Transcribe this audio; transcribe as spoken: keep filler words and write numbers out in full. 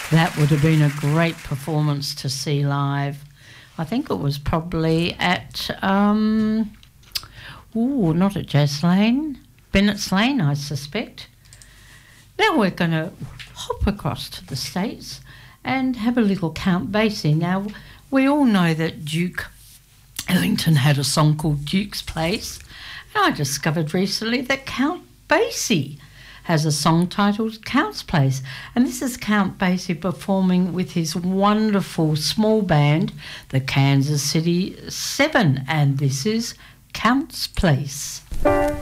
That would have been a great performance to see live. I think it was probably at, um, ooh, not at Jazz Lane, Bennett's Lane, I suspect. Now we're going to hop across to the States and have a little Count Basie. Now, we all know that Duke Ellington had a song called Duke's Place, and I discovered recently that Count Basie has a song titled Count's Place, and this is Count Basie performing with his wonderful small band, the Kansas City Seven, and this is Count's Place.